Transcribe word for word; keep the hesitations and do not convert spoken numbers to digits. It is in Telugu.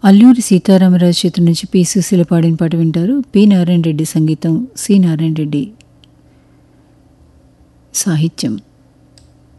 అల్లూరి సీతారామరాజు చేతి నుంచి పి సుశీల పాడిన పాట వింటారు. పి నారాయణ రెడ్డి సంగీతం, సి నారాయణ రెడ్డి సాహిత్యం.